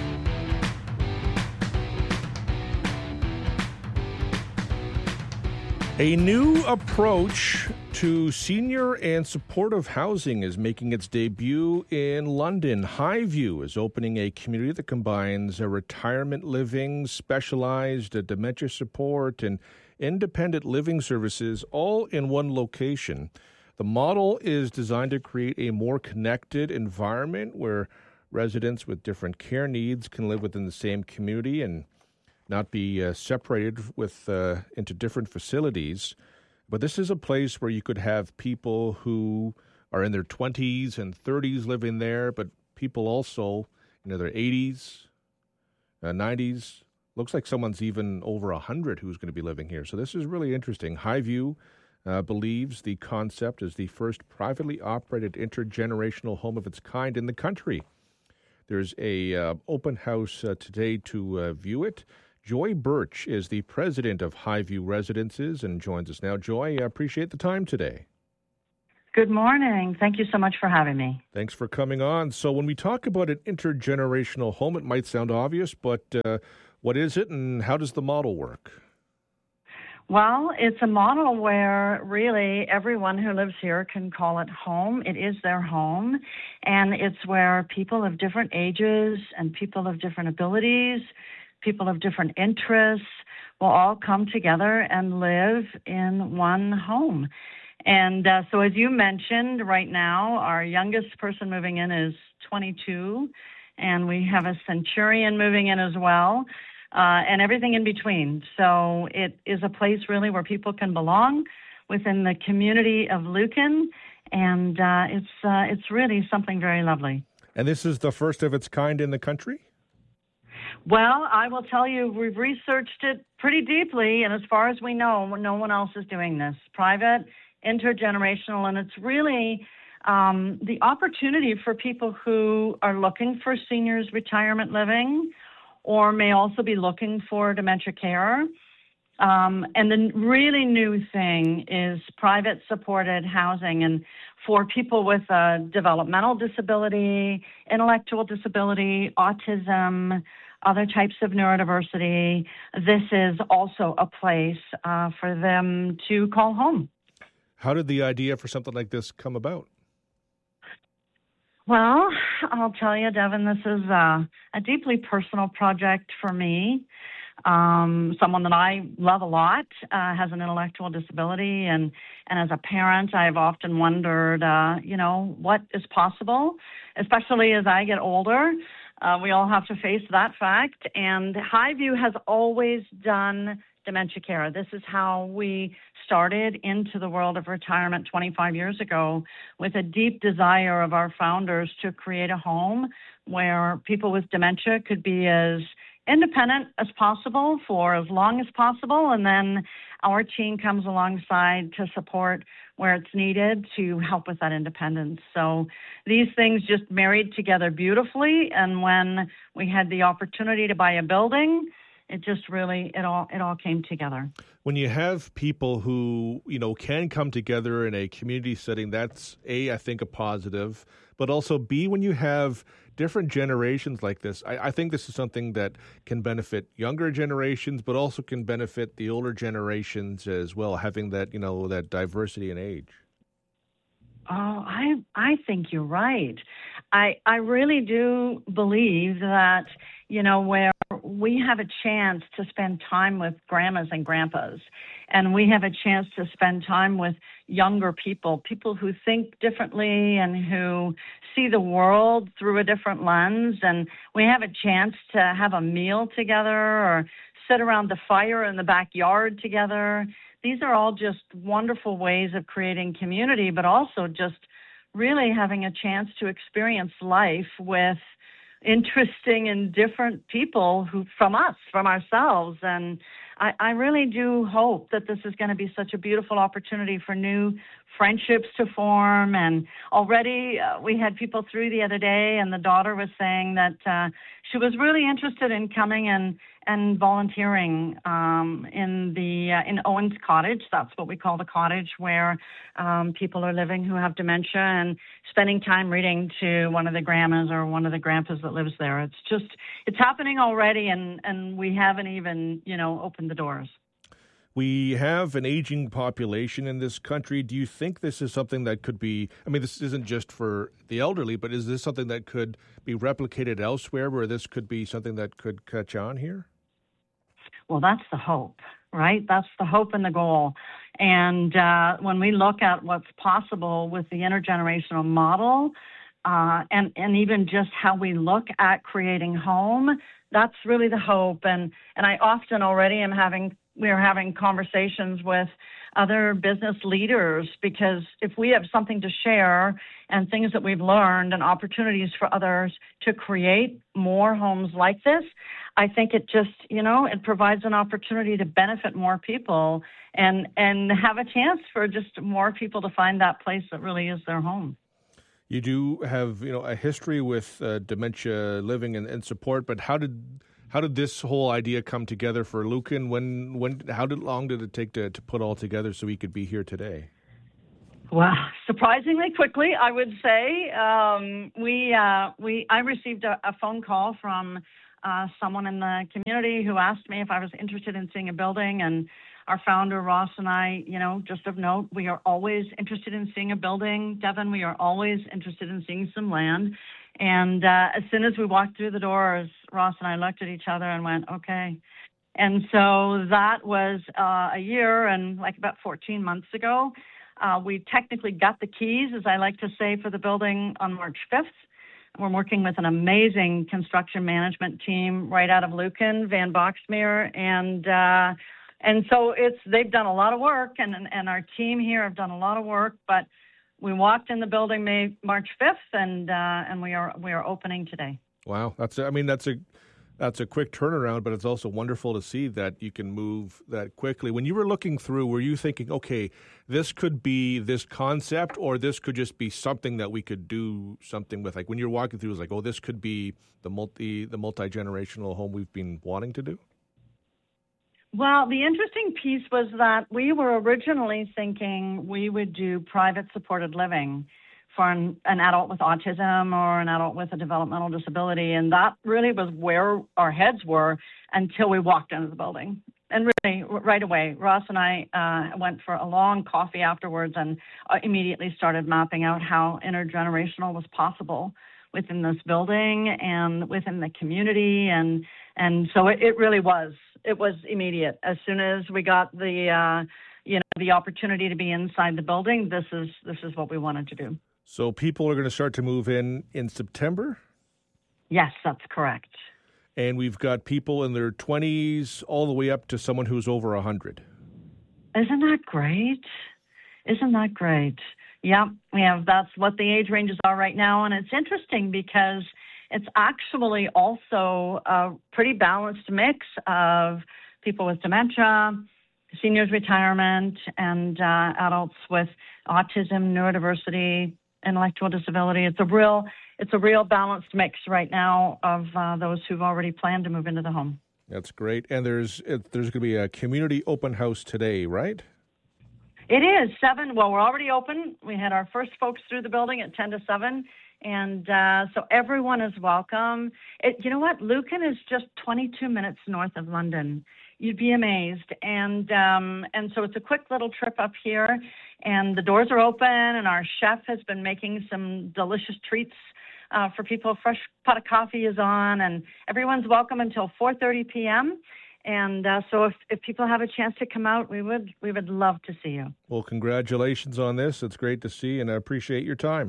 [SPEAKER 13] A new approach to senior and supportive housing is making its debut in London. Highview is opening a community that combines a retirement living, specialized dementia support, and independent living services all in one location. The model is designed to create a more connected environment where residents with different care needs can live within the same community and not be uh, separated with uh, into different facilities. But this is a place where you could have people who are in their twenties and thirties living there, but people also in their eighties, uh, nineties. Looks like someone's even over one hundred who's going to be living here. So this is really interesting. Highview uh, believes the concept is the first privately operated intergenerational home of its kind in the country. There's a uh, open house uh, today to uh, view it. Joy Birch is the president of Highview Residences and joins us now. Joy, I appreciate the time today.
[SPEAKER 1] Good morning. Thank you so much for having me.
[SPEAKER 13] Thanks for coming on. So when we talk about an intergenerational home, it might sound obvious, but uh, what is it and how does the model work?
[SPEAKER 1] Well, it's a model where really everyone who lives here can call it home. It is their home, and it's where people of different ages and people of different abilities, people of different interests will all come together and live in one home. And uh, so as you mentioned, right now, our youngest person moving in is twenty-two, and we have a centurion moving in as well. Uh, and everything in between. So it is a place really where people can belong within the community of Lucan, and uh, it's uh, it's really something very lovely.
[SPEAKER 13] And this is the first of its kind in the country?
[SPEAKER 1] Well, I will tell you, we've researched it pretty deeply, and as far as we know, no one else is doing this. Private, intergenerational, and it's really um, the opportunity for people who are looking for seniors retirement living, or may also be looking for dementia care. Um, and the really new thing is private supported housing. And for people with a developmental disability, intellectual disability, autism, other types of neurodiversity, this is also a place uh, for them to call home.
[SPEAKER 13] How did the idea for something like this come about?
[SPEAKER 1] Well, I'll tell you, Devin, this is a, a deeply personal project for me. Um, someone that I love a lot uh, has an intellectual disability, and, and as a parent, I've often wondered, uh, you know, what is possible, especially as I get older. Uh, we all have to face that fact, and Highview has always done dementia care. This is how we started into the world of retirement twenty-five years ago, with a deep desire of our founders to create a home where people with dementia could be as independent as possible for as long as possible, and then our team comes alongside to support where it's needed to help with that independence. So these things just married together beautifully, and when we had the opportunity to buy a building, it just really, it all it all came together.
[SPEAKER 13] When you have people who, you know, can come together in a community setting, that's A, I think a positive, but also B, when you have different generations like this, I, I think this is something that can benefit younger generations, but also can benefit the older generations as well, having that, you know, that diversity in age.
[SPEAKER 1] Oh, I I think you're right. I I really do believe that, you know, where we have a chance to spend time with grandmas and grandpas, and we have a chance to spend time with younger people, people who think differently and who see the world through a different lens, and we have a chance to have a meal together or sit around the fire in the backyard together. These are all just wonderful ways of creating community, but also just really having a chance to experience life with interesting and different people who from us, from ourselves. And I, I really do hope that this is going to be such a beautiful opportunity for new friendships to form. And already uh, we had people through the other day, and the daughter was saying that uh, she was really interested in coming and and volunteering um, in the uh, in Owens Cottage. That's what we call the cottage, where um, people are living who have dementia, and spending time reading to one of the grandmas or one of the grandpas that lives there. It's just, it's happening already, and, and we haven't even, you know, opened the doors.
[SPEAKER 13] We have an aging population in this country. Do you think this is something that could be, I mean, this isn't just for the elderly, but is this something that could be replicated elsewhere, where this could be something that could catch on here?
[SPEAKER 1] Well, that's the hope, right? That's the hope and the goal. And uh, when we look at what's possible with the intergenerational model, uh, and, and even just how we look at creating home, that's really the hope. And, and I often already am having we're having conversations with other business leaders, because if we have something to share and things that we've learned and opportunities for others to create more homes like this, I think it just, you know, it provides an opportunity to benefit more people and, and have a chance for just more people to find that place that really is their home.
[SPEAKER 13] You do have, you know, a history with uh, dementia living and, and support, but how did how did this whole idea come together for Lucan? When when how did long did it take to, to put all together so he could be here today?
[SPEAKER 1] Well, surprisingly quickly, I would say. Um, we uh, we I received a, a phone call from uh, someone in the community who asked me if I was interested in seeing a building, and our founder, Ross, and I, you know, just of note, we are always interested in seeing a building. Devin, we are always interested in seeing some land. And uh, as soon as we walked through the doors, Ross and I looked at each other and went, okay. And so that was uh, a year and like about fourteen months ago. Uh, we technically got the keys, as I like to say, for the building on March fifth. We're working with an amazing construction management team right out of Lucan, Van Boxmeer, and uh, and so it's they've done a lot of work, and and our team here have done a lot of work. But we walked in the building May March fifth, and uh, and we are we are opening today.
[SPEAKER 13] Wow, that's I mean that's a that's a quick turnaround, but it's also wonderful to see that you can move that quickly. When you were looking through, were you thinking, okay, this could be this concept, or this could just be something that we could do something with? Like when you're walking through, it was like, oh, this could be the multi the multi-generational home we've been wanting to do?
[SPEAKER 1] Well, the interesting piece was that we were originally thinking we would do private supported living for an, an adult with autism or an adult with a developmental disability. And that really was where our heads were until we walked into the building. And really, right away, Ross and I uh, went for a long coffee afterwards and uh, immediately started mapping out how intergenerational was possible within this building and within the community. And and so it, it really was. It was immediate. As soon as we got the, uh, you know, the opportunity to be inside the building, this is this is what we wanted to do.
[SPEAKER 13] So people are going to start to move in in September?
[SPEAKER 1] Yes, that's correct.
[SPEAKER 13] And we've got people in their twenties all the way up to someone who's over one hundred.
[SPEAKER 1] Isn't that great? Isn't that great? Yeah, we have, that's what the age ranges are right now. And it's interesting because it's actually also a pretty balanced mix of people with dementia, seniors retirement, and uh, adults with autism, neurodiversity, intellectual disability. It's a real, it's a real balanced mix right now of uh, those who've already planned to move into the home. That's
[SPEAKER 13] great. And there's it, there's going to be a community open house today, right?
[SPEAKER 1] It is seven. Well, we're already open. We had our first folks through the building at ten to seven. And uh, so everyone is welcome. It, you know what? Lucan is just twenty-two minutes north of London. You'd be amazed. And um, and so it's a quick little trip up here. And the doors are open, and our chef has been making some delicious treats uh, for people. A fresh pot of coffee is on, and everyone's welcome until four thirty p.m. And uh, so if, if people have a chance to come out, we would we would love to see you.
[SPEAKER 13] Well, congratulations on this. It's great to see, and I appreciate your time.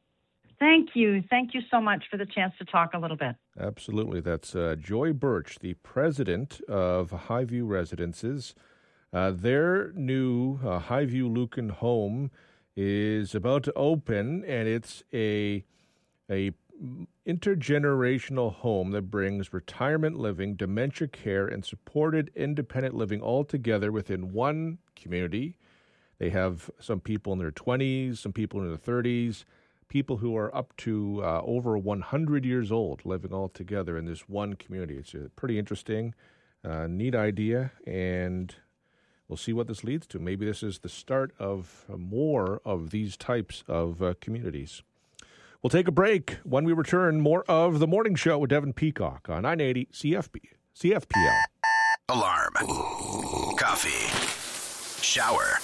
[SPEAKER 1] Thank you. Thank you so much for the chance to talk a little bit.
[SPEAKER 13] Absolutely. That's uh, Joy Birch, the president of Highview Residences. Uh, their new uh, Highview Lucan home is about to open, and it's a a intergenerational home that brings retirement living, dementia care, and supported independent living all together within one community. They have some people in their twenties, some people in their thirties, people who are up to uh, over one hundred years old living all together in this one community. It's a pretty interesting, uh, neat idea, and we'll see what this leads to. Maybe this is the start of uh, more of these types of uh, communities. We'll take a break. When we return, more of The Morning Show with Devin Peacock on nine eighty C F B, C F P L.
[SPEAKER 3] Alarm. Coffee. Shower.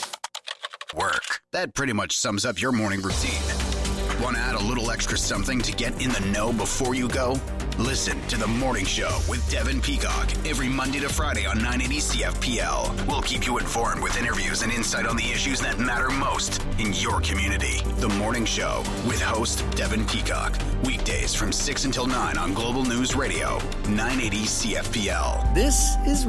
[SPEAKER 3] Work. That pretty much sums up your morning routine. Want to add a little extra something to get in the know before you go? Listen to The Morning Show with Devin Peacock every Monday to Friday on nine eighty C F P L. We'll keep you informed with interviews and insight on the issues that matter most in your community. The Morning Show with host Devin Peacock. Weekdays from six until nine on Global News Radio, nine eighty C F P L.
[SPEAKER 4] This is Ralph.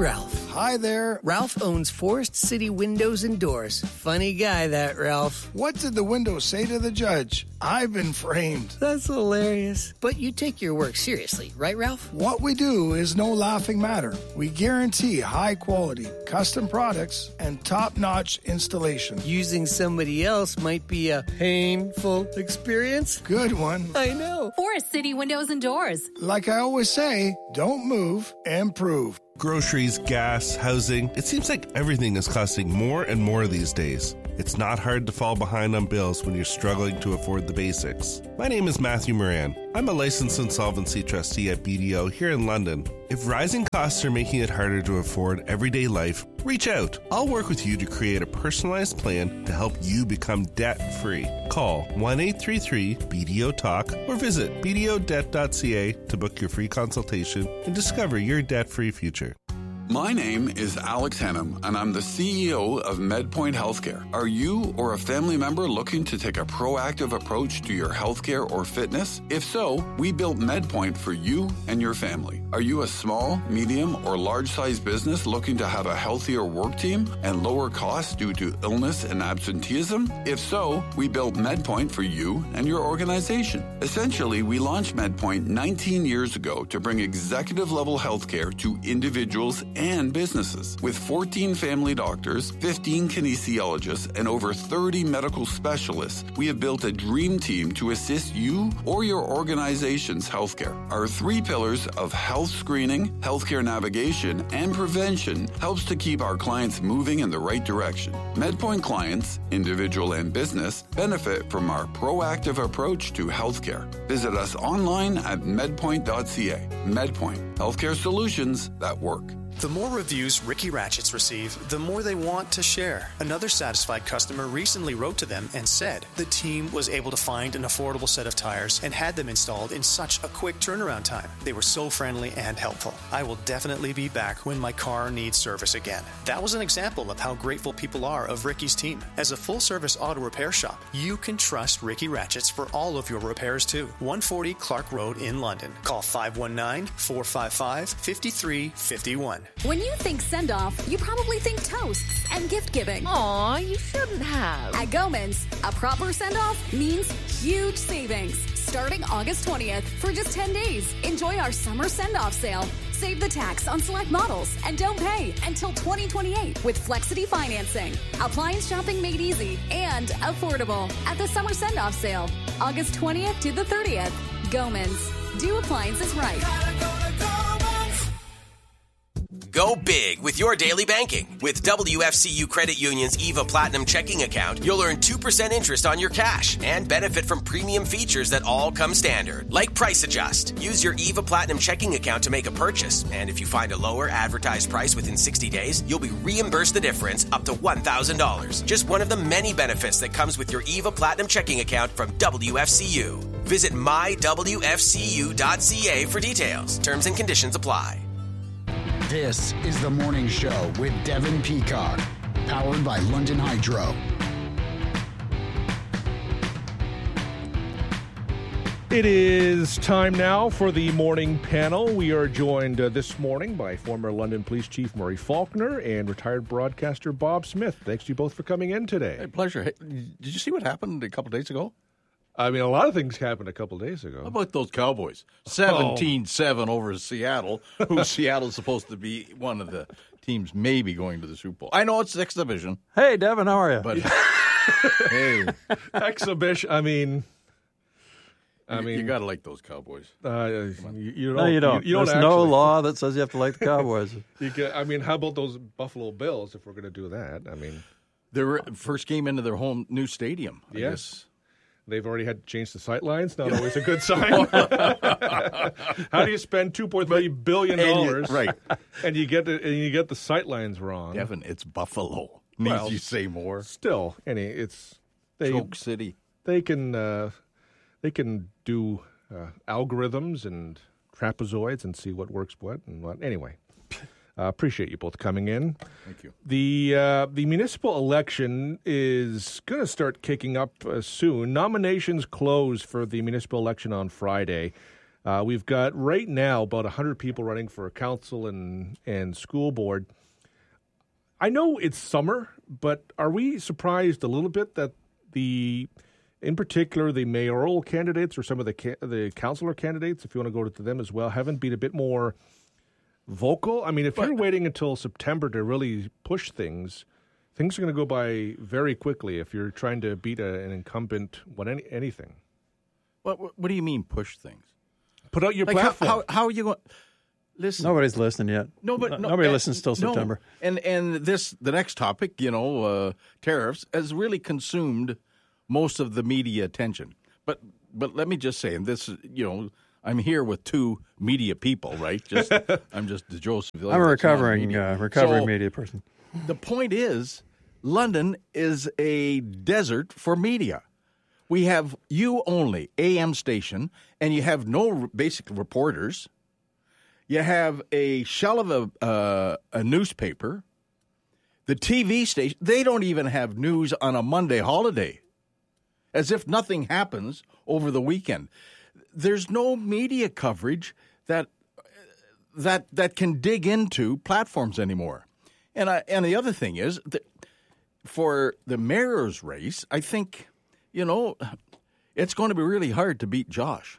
[SPEAKER 4] Hi there.
[SPEAKER 7] Ralph owns Forest City Windows and Doors. Funny guy, that Ralph.
[SPEAKER 4] What did the window say to the judge? I've been framed.
[SPEAKER 7] That's hilarious. But you take your work seriously, right, Ralph?
[SPEAKER 4] What we do is no laughing matter. We guarantee high quality, custom products, and top-notch installation.
[SPEAKER 7] Using somebody else might be a painful experience.
[SPEAKER 4] Good one.
[SPEAKER 7] I know.
[SPEAKER 19] Forest City Windows and Doors.
[SPEAKER 4] Like I always say, don't move, improve.
[SPEAKER 8] Groceries, gas, housing. It seems like everything is costing more and more these days. It's not hard to fall behind on bills when you're struggling to afford the basics. My name is Matthew Moran. I'm a licensed insolvency trustee at B D O here in London. If rising costs are making it harder to afford everyday life, reach out. I'll work with you to create a personalized plan to help you become debt-free. Call one eight three three B D O Talk or visit b d o debt dot c a to book your free consultation and discover your debt-free future.
[SPEAKER 9] My name is Alex Hannum, and I'm the C E O of MedPoint Healthcare. Are you or a family member looking to take a proactive approach to your healthcare or fitness? If so, we built MedPoint for you and your family. Are you a small, medium, or large-sized business looking to have a healthier work team and lower costs due to illness and absenteeism? If so, we built MedPoint for you and your organization. Essentially, we launched MedPoint nineteen years ago to bring executive-level healthcare to individuals and businesses. With fourteen family doctors, fifteen kinesiologists, and over thirty medical specialists, we have built a dream team to assist you or your organization's healthcare. Our three pillars of health screening, healthcare navigation, and prevention helps to keep our clients moving in the right direction. MedPoint clients, individual and business, benefit from our proactive approach to healthcare. Visit us online at medpoint dot c a. MedPoint, healthcare solutions that work.
[SPEAKER 10] The more reviews Ricky Ratchets receive, the more they want to share. Another satisfied customer recently wrote to them and said the team was able to find an affordable set of tires and had them installed in such a quick turnaround time. They were so friendly and helpful. I will definitely be back when my car needs service again. That was an example of how grateful people are of Ricky's team. As a full-service auto repair shop, you can trust Ricky Ratchets for all of your repairs too. one forty Clark Road in London. Call five one nine, four five five, five three five one.
[SPEAKER 19] When you think send-off, you probably think toasts and gift-giving.
[SPEAKER 28] Aw, you shouldn't have.
[SPEAKER 19] At Goman's, a proper send-off means huge savings. Starting August twentieth for just ten days. Enjoy our summer send-off sale. Save the tax on select models and don't pay until twenty twenty-eight with Flexity financing. Appliance shopping made easy and affordable at the summer send-off sale. August twentieth to the thirtieth. Goman's. Do appliances right.
[SPEAKER 18] Go big with your daily banking. With W F C U Credit Union's EVA Platinum checking account, you'll earn two percent interest on your cash and benefit from premium features that all come standard, like Price Adjust. Use your EVA Platinum checking account to make a purchase, and if you find a lower advertised price within sixty days, you'll be reimbursed the difference up to one thousand dollars. Just one of the many benefits that comes with your EVA Platinum checking account from W F C U. Visit my w f c u dot c a for details. Terms and conditions apply.
[SPEAKER 31] This is The Morning Show with Devin Peacock, powered by London Hydro.
[SPEAKER 13] It is time now for the morning panel. We are joined uh, this morning by former London Police Chief Murray Faulkner and retired broadcaster Bob Smith. Thanks to you both for coming in today.
[SPEAKER 11] Hey, pleasure. Hey, did you see what happened a couple days ago?
[SPEAKER 13] I mean, a lot of things happened a couple days ago.
[SPEAKER 11] How about those Cowboys? seventeen seven over Seattle, who Seattle's supposed to be one of the teams maybe going to the Super Bowl. I know it's sixth division.
[SPEAKER 12] Hey, Devin, how are you?
[SPEAKER 11] But hey,
[SPEAKER 13] exhibition. I mean, I
[SPEAKER 11] you,
[SPEAKER 13] mean,
[SPEAKER 11] you got to like those Cowboys.
[SPEAKER 13] Uh, you, you don't,
[SPEAKER 12] no, you don't.
[SPEAKER 13] You, you don't
[SPEAKER 12] There's
[SPEAKER 13] actually.
[SPEAKER 12] no law that says you have to like the Cowboys.
[SPEAKER 13] you can, I mean, how about those Buffalo Bills? If we're going to do that, I mean,
[SPEAKER 11] their first game into their home new stadium. I
[SPEAKER 13] yes.
[SPEAKER 11] guess.
[SPEAKER 13] They've already had to change the sight lines. Not always a good sign. How do you spend two point three billion dollars,
[SPEAKER 11] right?
[SPEAKER 13] And you get the and you get the sight lines wrong.
[SPEAKER 11] Devin, it's Buffalo. Needs
[SPEAKER 13] Well,
[SPEAKER 11] you say more?
[SPEAKER 13] Still, any it's they,
[SPEAKER 11] Choke City.
[SPEAKER 13] They can uh, they can do uh, algorithms and trapezoids and see what works what and what. Anyway. Uh, appreciate you both coming in.
[SPEAKER 11] Thank you.
[SPEAKER 13] The uh, the municipal election is going to start kicking up uh, soon. Nominations close for the municipal election on Friday. Uh, we've got right now about one hundred people running for council and, and school board. I know it's summer, but are we surprised a little bit that the, in particular, the mayoral candidates or some of the ca- the councillor candidates, if you want to go to them as well, haven't been a bit more vocal? I mean, if but, you're waiting until September to really push things, things are going to go by very quickly if you're trying to beat a, an incumbent, what any, anything.
[SPEAKER 11] What, what do you mean push things?
[SPEAKER 13] Put out your
[SPEAKER 11] like
[SPEAKER 13] platform.
[SPEAKER 11] How, how, how are you going? Listen,
[SPEAKER 12] nobody's listening yet.
[SPEAKER 11] No, but no,
[SPEAKER 12] nobody
[SPEAKER 11] and,
[SPEAKER 12] listens till September.
[SPEAKER 11] No. And and this the next topic, you know, uh, tariffs, has really consumed most of the media attention. But but let me just say, and this, you know, I'm here with two media people, right? Just I'm just the Joseph.
[SPEAKER 12] I'm a recovering media. Uh, recovering so, media person.
[SPEAKER 11] The point is, London is a desert for media. We have you only A M station, and you have no basic reporters. You have a shell of a uh, a newspaper. The T V station, they don't even have news on a Monday holiday, as if nothing happens over the weekend. There's no media coverage that that that can dig into platforms anymore. And I, and the other thing is, that for the mayor's race, I think, you know, it's going to be really hard to beat Josh.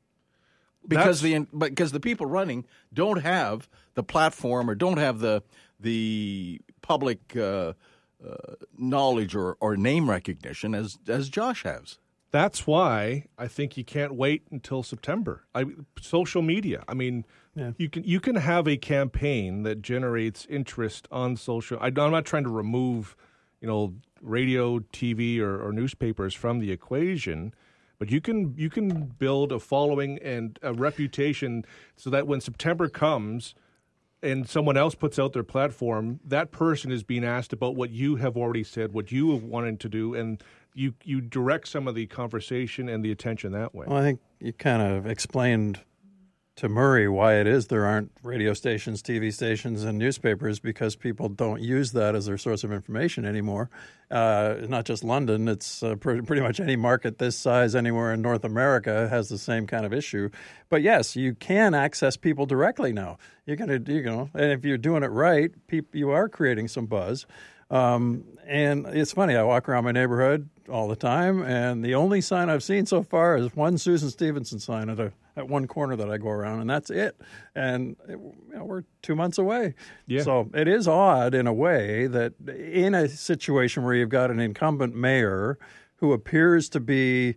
[SPEAKER 11] Because That's, the because the people running don't have the platform or don't have the the public uh, uh, knowledge or, or name recognition as as Josh has.
[SPEAKER 13] That's why I think you can't wait until September. I, social media. I mean, yeah. you can you can have a campaign that generates interest on social. I, I'm not trying to remove, you know, radio, T V, or, or newspapers from the equation. But you can you can build a following and a reputation so that when September comes and someone else puts out their platform, that person is being asked about what you have already said, what you have wanted to do, and you, you direct some of the conversation and the attention that way.
[SPEAKER 12] Well, I think you kind of explained to Murray why it is there aren't radio stations, T V stations, and newspapers, because people don't use that as their source of information anymore. Uh, not just London, it's uh, pr- pretty much any market this size anywhere in North America has the same kind of issue. But yes, you can access people directly now. You're gonna, you know, and if you're doing it right, peop- you are creating some buzz. Um, and it's funny, I walk around my neighborhood all the time, and the only sign I've seen so far is one Susan Stevenson sign at a at one corner that I go around, and that's it. And it, you know, we're two months away.
[SPEAKER 13] Yeah.
[SPEAKER 12] So it is odd in a way that in a situation where you've got an incumbent mayor who appears to be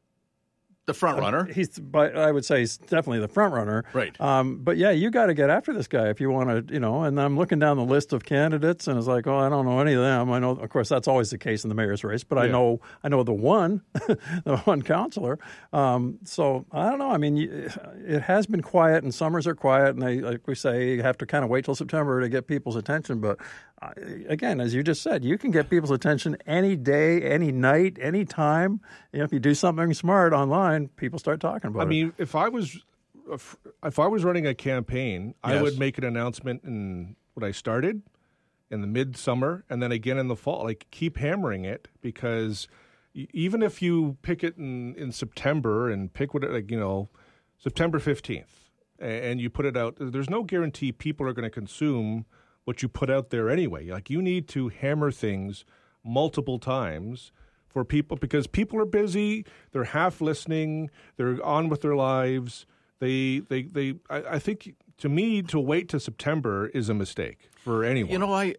[SPEAKER 11] the front runner.
[SPEAKER 12] Uh, he's, but I would say he's definitely the front runner.
[SPEAKER 11] Right.
[SPEAKER 12] Um, but yeah, you got to get after this guy if you want to, you know. And I'm looking down the list of candidates, and it's like, oh, I don't know any of them. I know, of course, that's always the case in the mayor's race. But yeah. I know, I know the one, the one councillor. Um, so I don't know. I mean, it has been quiet, and summers are quiet, and they, like we say, you have to kind of wait till September to get people's attention. But uh, again, as you just said, you can get people's attention any day, any night, any time. You know, if you do something smart online, people start talking about it.
[SPEAKER 13] I mean, if I was if I was running a campaign, yes. I would make an announcement in what I started in the midsummer and then again in the fall. Like, keep hammering it, because even if you pick it in, in September and pick what, like, you know, September fifteenth, and you put it out, there's no guarantee people are going to consume what you put out there anyway. Like, you need to hammer things multiple times for people, because people are busy, they're half listening, they're on with their lives. They, they, they. I, I think, to me, to wait to September is a mistake for anyone.
[SPEAKER 11] You know, I.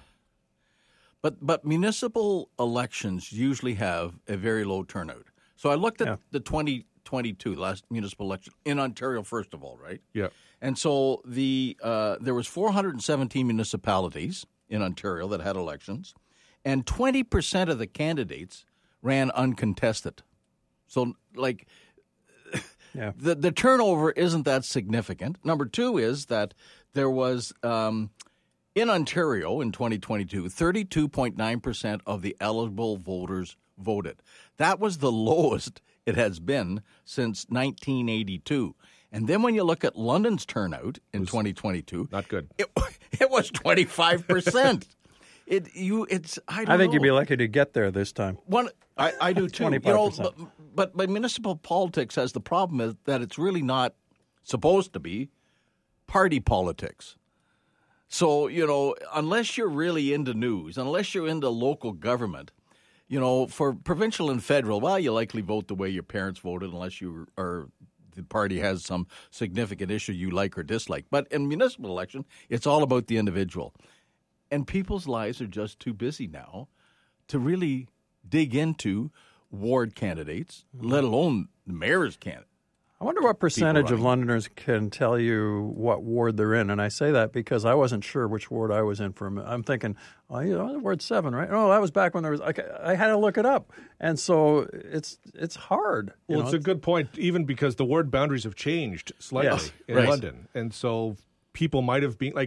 [SPEAKER 11] But but municipal elections usually have a very low turnout. So I looked at yeah. the twenty twenty-two last municipal election in Ontario, first of all, right?
[SPEAKER 13] Yeah.
[SPEAKER 11] And so the uh, there was four hundred seventeen municipalities in Ontario that had elections. And twenty percent of the candidates ran uncontested. So, like,
[SPEAKER 12] yeah.
[SPEAKER 11] the the turnover isn't that significant. Number two is that there was, um, in Ontario in twenty twenty-two, thirty-two point nine percent of the eligible voters voted. That was the lowest it has been since nineteen eighty-two. And then when you look at London's turnout in twenty twenty-two,
[SPEAKER 13] not good.
[SPEAKER 11] It, it was twenty-five percent. It you it's I don't
[SPEAKER 12] I think
[SPEAKER 11] know.
[SPEAKER 12] you'd be lucky to get there this time.
[SPEAKER 11] One I, I do too.
[SPEAKER 12] twenty-five percent.
[SPEAKER 11] You know, but, but but municipal politics has the problem is that it's really not supposed to be party politics. So, you know, unless you're really into news, unless you're into local government, you know, for provincial and federal, well, you likely vote the way your parents voted unless you are the party has some significant issue you like or dislike. But in municipal election, it's all about the individual. And people's lives are just too busy now to really dig into ward candidates, mm-hmm. let alone the mayor's candidate.
[SPEAKER 12] I wonder what percentage of Londoners can tell you what ward they're in. And I say that because I wasn't sure which ward I was in for a minute. I'm thinking, oh, you know, Ward seven, right? Oh, that was back when there was, I, I had to look it up. And so it's it's hard.
[SPEAKER 13] Well,
[SPEAKER 12] know?
[SPEAKER 13] It's a good point, even because the ward boundaries have changed slightly
[SPEAKER 12] yes,
[SPEAKER 13] in
[SPEAKER 12] right.
[SPEAKER 13] London. And so people might have been, like,